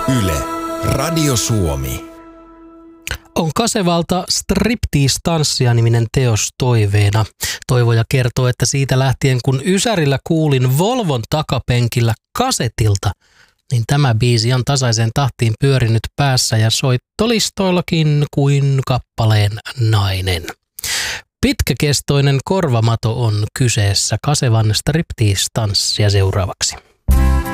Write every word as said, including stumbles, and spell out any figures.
Yle, Radio Suomi. On Kasevalta Striptease-tanssia niminen teos toiveena. Toivoja kertoo, että siitä lähtien kun Ysärillä kuulin Volvon takapenkillä kasetilta, niin tämä biisi on tasaiseen tahtiin pyörinyt päässä ja soittolistoillakin kuin kappaleen nainen. Pitkäkestoinen korvamato on kyseessä. Kasevan Striptease-tanssia seuraavaksi.